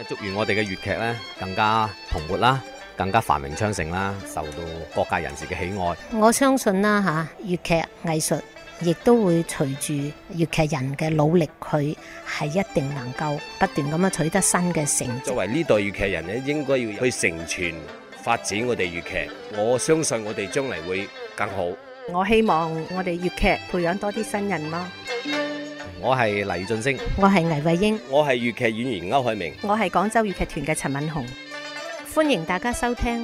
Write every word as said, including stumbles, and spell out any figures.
祝願我哋嘅粵劇咧更加蓬勃啦，更加繁榮昌盛啦，受到各界人士嘅喜愛。 我相信啦嚇，粵劇藝術亦都會隨住粵劇人嘅努力，佢係一定能夠不斷咁樣取得新嘅成績。 作為呢代粵劇人咧，應該要去承傳發展我哋粵劇。我相信我哋將嚟會更好。 我希望我哋粵劇培養多啲新人咯。 我係黎俊升， 我係倪慧英， 我係粵劇演員歐海明， 我係廣州粵劇團嘅陳敏紅。 歡迎大家收聽